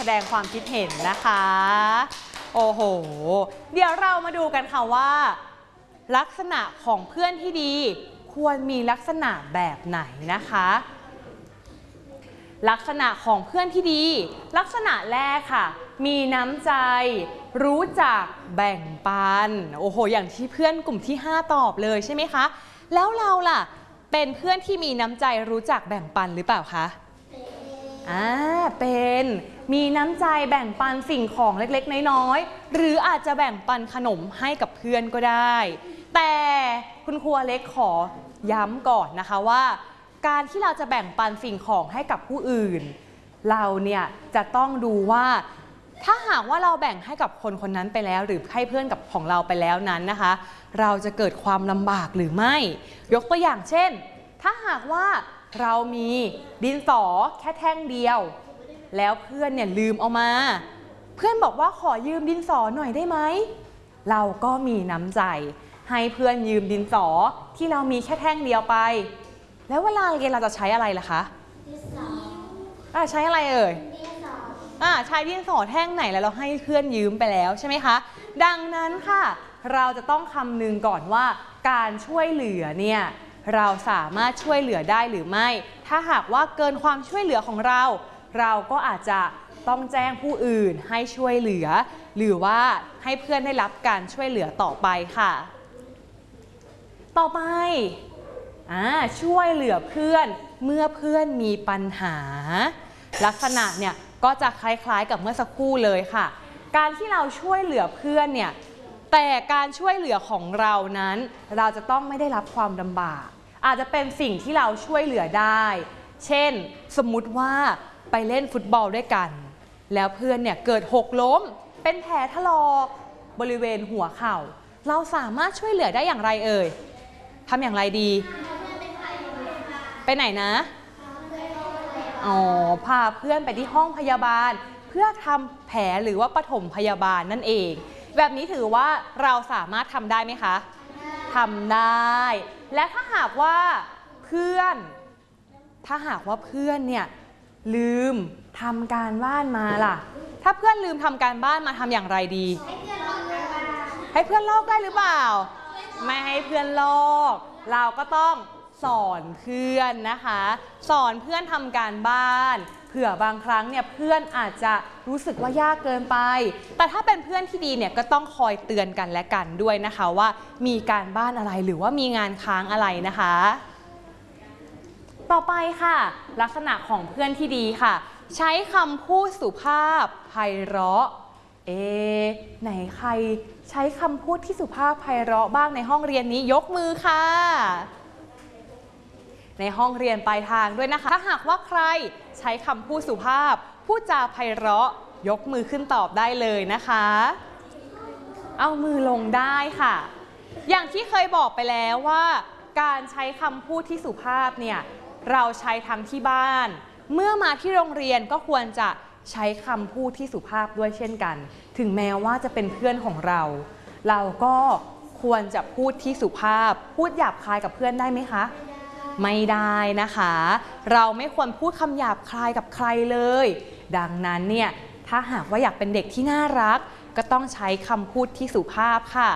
สดงความคิดเห็นนะคะโอ้โหเดี๋ยวเรามาดูกันค่ะว่าลักษณะของเพื่อนที่ดีควรมีลักษณะแบบไหนนะคะลักษณะของเพื่อนที่ดีลักษณะแรกค่ะมีน้ำใจรู้จักแบ่งปันโอ้โหอย่างที่เพื่อนกลุ่มที่5ตอบเลยใช่ไหมคะแล้วเราล่ะเป็นเพื่อนที่มีน้ำใจรู้จักแบ่งปันหรือเปล่าคะเป็นมีน้ำใจแบ่งปันสิ่งของเล็กๆน้อยๆหรืออาจจะแบ่งปันขนมให้กับเพื่อนก็ได้แต่คุณครูเล็กขอย้ำก่อนนะคะว่าการที่เราจะแบ่งปันสิ่งของให้กับผู้อื่นเราเนี่ยจะต้องดูว่าถ้าหากว่าเราแบ่งให้กับคนคนนั้นไปแล้วหรือให้เพื่อนกับของเราไปแล้วนั้นนะคะเราจะเกิดความลำบากหรือไม่ยกตัวอย่างเช่นถ้าหากว่าเรามีดินสอแค่แท่งเดียวแล้วเพื่อนเนี่ยลืมเอามาเพื่อนบอกว่าขอยืมดินสอหน่อยได้ไหมเราก็มีน้ำใจให้เพื่อนยืมดินสอที่เรามีแค่แท่งเดียวไปแล้วเวลาเรียนเราจะใช้อะไรล่ะคะดินสอใช้อะไรเอ่ยใช้ดินสอแท่งไหนแล้วเราให้เพื่อนยืมไปแล้วใช่ไหมคะดังนั้นค่ะเราจะต้องคำนึงก่อนว่าการช่วยเหลือเนี่ยเราสามารถช่วยเหลือได้หรือไม่ถ้าหากว่าเกินความช่วยเหลือของเราเราก็อาจจะต้องแจ้งผู้อื่นให้ช่วยเหลือหรือว่าให้เพื่อนได้รับการช่วยเหลือต่อไปค่ะต่อไปช่วยเหลือเพื่อนเมื่อเพื่อนมีปัญหาลักษณะเนี่ยก็จะคล้ายๆกับเมื่อสักครู่เลยค่ะการที่เราช่วยเหลือเพื่อนเนี่ยแต่การช่วยเหลือของเรานั้นเราจะต้องไม่ได้รับความลำบากอาจจะเป็นสิ่งที่เราช่วยเหลือได้เช่นสมมุติว่าไปเล่นฟุตบอลด้วยกันแล้วเพื่อนเนี่ยเกิดหกล้มเป็นแผลถลอกบริเวณหัวเข่าเราสามารถช่วยเหลือได้อย่างไรเอ่ยทำอย่างไรดีไปไหนนะพาเพื่อนไปที่ห้องพยาบาลเพื่อทำแผลหรือว่าปฐมพยาบาลนั่นเองแบบนี้ถือว่าเราสามารถทำได้ไหมคะทำได้และถ้าหากว่าเพื่อนเนี่ยลืมทำการบ้านมาล่ะถ้าเพื่อนลืมทำการบ้านมาทำอย่างไรดีให้เพื่อนลอกได้หรือเปล่าไม่ให้เพื่อนลอกเราก็ต้องสอนเพื่อนนะคะสอนเพื่อนทำการบ้านเผื่อบางครั้งเนี่ยเพื่อนอาจจะรู้สึกว่ายากเกินไปแต่ถ้าเป็นเพื่อนที่ดีเนี่ยก็ต้องคอยเตือนกันและกันด้วยนะคะว่ามีการบ้านอะไรหรือว่ามีงานค้างอะไรนะคะต่อไปค่ะลักษณะของเพื่อนที่ดีค่ะใช้คำพูดสุภาพไพเราะไหนใครใช้คำพูดที่สุภาพไพเราะบ้างในห้องเรียนนี้ยกมือค่ะในห้องเรียนปลายทางด้วยนะคะถ้าหากว่าใครใช้คำพูดสุภาพพูดจาไพเราะยกมือขึ้นตอบได้เลยนะคะเอามือลงได้ค่ะอย่างที่เคยบอกไปแล้วว่าการใช้คำพูดที่สุภาพเนี่ยเราใช้ทั้งที่บ้านเมื่อมาที่โรงเรียนก็ควรจะใช้คำพูดที่สุภาพด้วยเช่นกันถึงแม้ว่าจะเป็นเพื่อนของเราเราก็ควรจะพูดที่สุภาพพูดหยาบคายกับเพื่อนได้ไหมคะไม่ได้นะคะเราไม่ควรพูดคำหยาบคายกับใครเลยดังนั้นเนี่ยถ้าหากว่าอยากเป็นเด็กที่น่ารักก็ต้องใช้คำพูดที่สุภาพค่ะ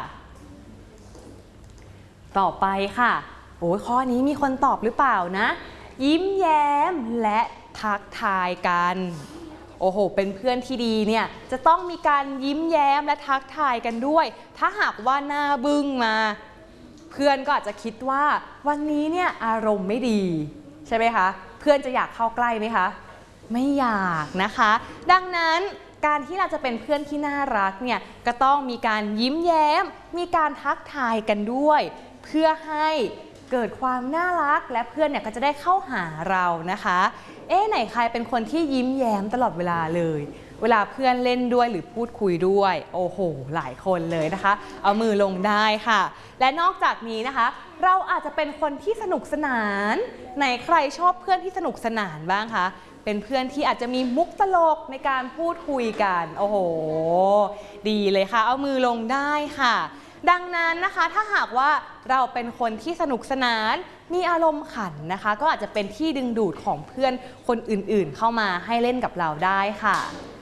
ต่อไปค่ะข้อนี้มีคนตอบหรือเปล่านะยิ้มแย้มและทักทายกันเป็นเพื่อนที่ดีเนี่ยจะต้องมีการยิ้มแย้มและทักทายกันด้วยถ้าหากว่าหน้าบึ้งมาเพื่อนก็อาจจะคิดว่าวันนี้เนี่ยอารมณ์ไม่ดีใช่ไหมคะเพื่อนจะอยากเข้าใกล้ไหมคะไม่อยากนะคะดังนั้นการที่เราจะเป็นเพื่อนที่น่ารักเนี่ยก็ต้องมีการยิ้มแย้มมีการทักทายกันด้วยเพื่อให้เกิดความน่ารักและเพื่อนเนี่ยก็จะได้เข้าหาเรานะคะไหนใครเป็นคนที่ยิ้มแย้มตลอดเวลาเลยเวลาเพื่อนเล่นด้วยหรือพูดคุยด้วยหลายคนเลยนะคะเอามือลงได้ค่ะและนอกจากนี้นะคะเราอาจจะเป็นคนที่สนุกสนานไหนใครชอบเพื่อนที่สนุกสนานบ้างคะเป็นเพื่อนที่อาจจะมีมุกตลกในการพูดคุยกันดีเลยค่ะเอามือลงได้ค่ะดังนั้นนะคะถ้าหากว่าเราเป็นคนที่สนุกสนานมีอารมณ์ขันนะคะก็อาจจะเป็นที่ดึงดูดของเพื่อนคนอื่นๆเข้ามาให้เล่นกับเราได้ค่ะ